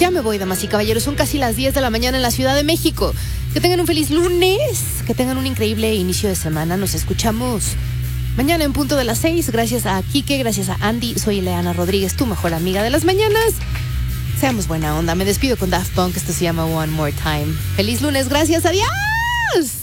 Ya me voy, damas y caballeros. Son casi las 10 de la mañana en la Ciudad de México. Que tengan un feliz lunes. Que tengan un increíble inicio de semana. Nos escuchamos mañana en punto de las 6. Gracias a Quique, gracias a Andy. Soy Ileana Rodríguez, tu mejor amiga de las mañanas. Seamos buena onda. Me despido con Daft Punk. Esto se llama One More Time. Feliz lunes. Gracias. Adiós.